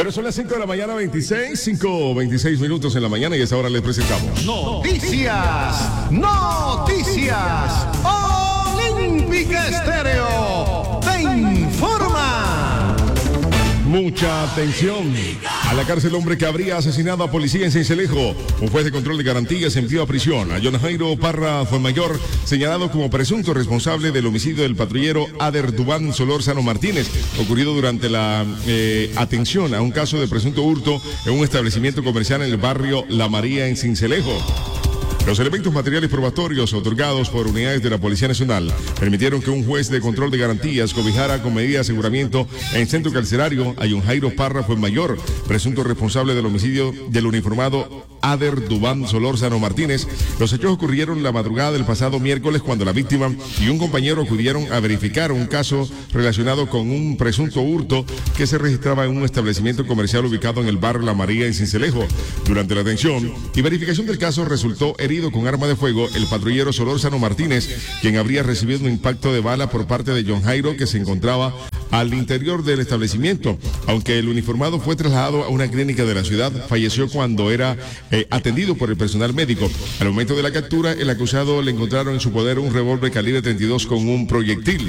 Bueno, son las 5 de la mañana, 5:26 minutos en la mañana y a esta hora les presentamos Noticias Olímpica Estéreo te informa. Mucha atención. A la cárcel hombre que habría asesinado a policía en Sincelejo. Un juez de control de garantías envió a prisión a John Jairo Parra Fuenmayor, señalado como presunto responsable del homicidio del patrullero Ader Dubán Solórzano Martínez, ocurrido durante la atención a un caso de presunto hurto en un establecimiento comercial en el barrio La María en Sincelejo. Los elementos materiales probatorios otorgados por unidades de la Policía Nacional permitieron que un juez de control de garantías cobijara con medida de aseguramiento en centro carcelario a John Jairo Parra Fuenmayor, presunto responsable del homicidio del uniformado Ader Dubán Solórzano Martínez. Los hechos ocurrieron la madrugada del pasado miércoles cuando la víctima y un compañero acudieron a verificar un caso relacionado con un presunto hurto que se registraba en un establecimiento comercial ubicado en el barrio La María en Sincelejo. Durante la atención y verificación del caso resultó herido con arma de fuego el patrullero Solórzano Martínez, quien habría recibido un impacto de bala por parte de John Jairo, que se encontraba al interior del establecimiento. Aunque el uniformado fue trasladado a una clínica de la ciudad, falleció cuando era atendido por el personal médico. Al momento de la captura, el acusado le encontraron en su poder un revólver calibre 32 con un proyectil.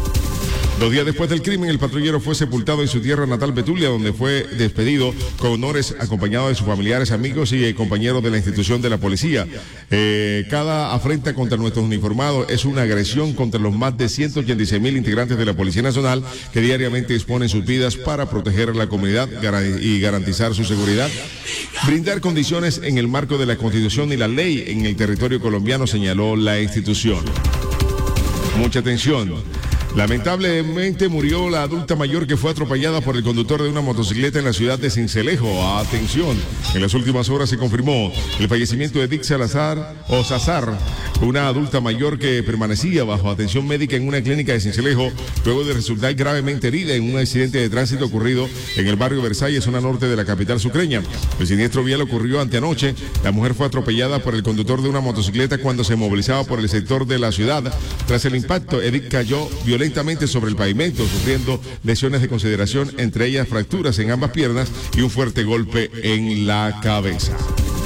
2 días después del crimen, el patrullero fue sepultado en su tierra natal, Betulia, donde fue despedido con honores acompañado de sus familiares, amigos y compañeros de la institución de la policía. Cada afrenta contra nuestros uniformados es una agresión contra los más de 186,000 integrantes de la Policía Nacional que diariamente disponen sus vidas para proteger a la comunidad y garantizar su seguridad. Brindar condiciones en el marco de la Constitución y la ley en el territorio colombiano, señaló la institución. Mucha atención. Lamentablemente murió la adulta mayor que fue atropellada por el conductor de una motocicleta en la ciudad de Sincelejo. Atención, en las últimas horas se confirmó el fallecimiento de Dick Salazar, una adulta mayor que permanecía bajo atención médica en una clínica de Sincelejo luego de resultar gravemente herida en un accidente de tránsito ocurrido en el barrio Versalles, zona norte de la capital sucreña. El siniestro vial ocurrió anteanoche. La mujer fue atropellada por el conductor de una motocicleta cuando se movilizaba por el sector de la ciudad. Tras el impacto, Edith cayó violentamente sobre el pavimento, sufriendo lesiones de consideración, entre ellas fracturas en ambas piernas y un fuerte golpe en la cabeza.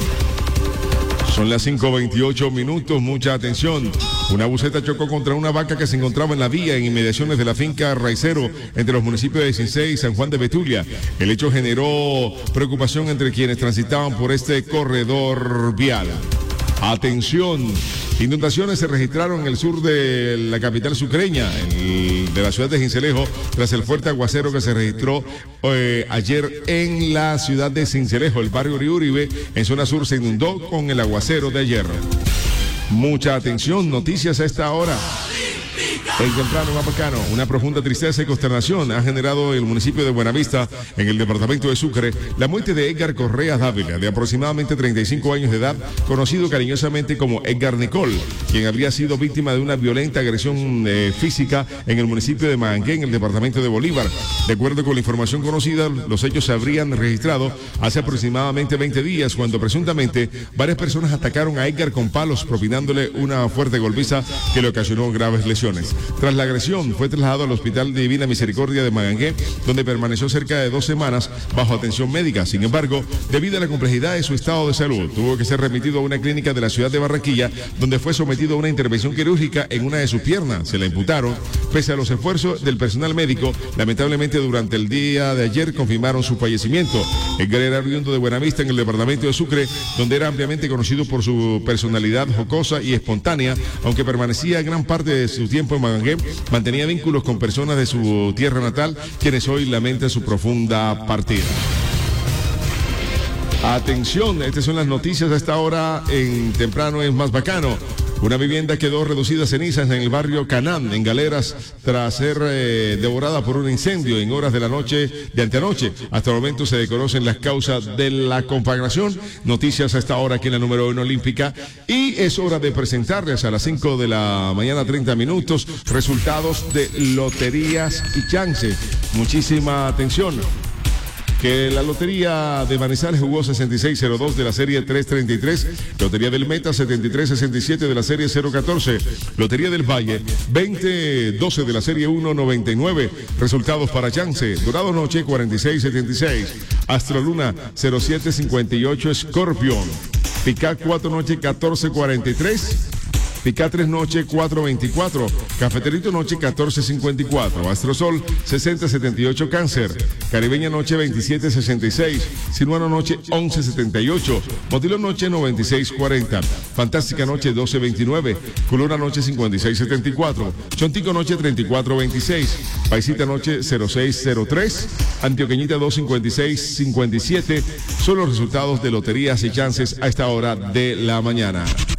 Son las 5:28 minutos, mucha atención. Una buseta chocó contra una vaca que se encontraba en la vía en inmediaciones de la finca Raicero, entre los municipios de Cincé y San Juan de Betulia. El hecho generó preocupación entre quienes transitaban por este corredor vial. Atención, inundaciones se registraron en el sur de la capital sucreña, de la ciudad de Sincelejo, tras el fuerte aguacero que se registró ayer en la ciudad de Sincelejo. El barrio Uribe, en zona sur, se inundó con el aguacero de ayer. Mucha atención, noticias a esta hora. En temprano Mapacano, una profunda tristeza y consternación ha generado el municipio de Buenavista, en el departamento de Sucre, la muerte de Edgar Correa Dávila, de aproximadamente 35 años de edad, conocido cariñosamente como Edgar Nicole, quien habría sido víctima de una violenta agresión física en el municipio de Magangué, en el departamento de Bolívar. De acuerdo con la información conocida, los hechos se habrían registrado hace aproximadamente 20 días, cuando presuntamente varias personas atacaron a Edgar con palos, propinándole una fuerte golpiza que le ocasionó graves lesiones. Tras la agresión, fue trasladado al Hospital Divina Misericordia de Magangué, donde permaneció cerca de 2 semanas bajo atención médica. Sin embargo, debido a la complejidad de su estado de salud, tuvo que ser remitido a una clínica de la ciudad de Barranquilla, donde fue sometido a una intervención quirúrgica en una de sus piernas. Se la imputaron, pese a los esfuerzos del personal médico. Lamentablemente, durante el día de ayer confirmaron su fallecimiento. Edgar era oriundo de Buenavista, en el departamento de Sucre, donde era ampliamente conocido por su personalidad jocosa y espontánea. Aunque permanecía gran parte de su tiempo en Magangué, mantenía vínculos con personas de su tierra natal, quienes hoy lamentan su profunda partida. Atención, estas son las noticias a esta hora en Temprano es Más Bacano. Una vivienda quedó reducida a cenizas en el barrio Canán, en Galeras, tras ser devorada por un incendio en horas de la noche de anteanoche. Hasta el momento se desconocen las causas de la conflagración. Noticias a esta hora aquí en la número 1 olímpica. Y es hora de presentarles a las 5 de la mañana, 30 minutos, resultados de loterías y chance. Muchísima atención. que la Lotería de Manizales jugó 6602 de la serie 333, Lotería del Meta 7367 de la serie 014, Lotería del Valle 2012 de la serie 199. Resultados para Chance: Dorado Noche 4676, Astroluna 0758, Scorpion, Picá 4 Noche 1443, Picá 3 Noche 424, Cafeterito Noche 1454, Astrosol 6078, Cáncer, Caribeña Noche 2766, Sinuano Noche 1178, Motilón Noche 9640, Fantástica Noche 1229, Culona Noche 5674, Chontico Noche 3426, Paisita Noche 0603, Antioqueñita 25657. Son los resultados de loterías y chances a esta hora de la mañana.